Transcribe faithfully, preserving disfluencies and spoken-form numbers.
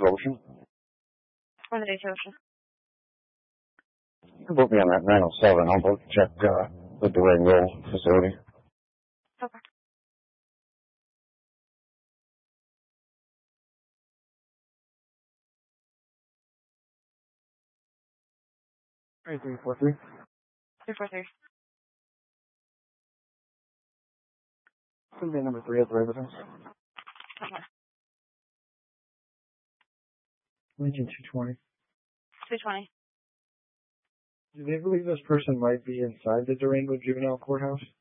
Ocean. One of the Ocean. You can book me on that nine oh seven. I'll book check uh, the Durango facility. Okay. three three four three. three four three. Sunday number three at the residence. Okay. Lincoln two twenty. two twenty. Do they believe this person might be inside the Durango Juvenile Courthouse?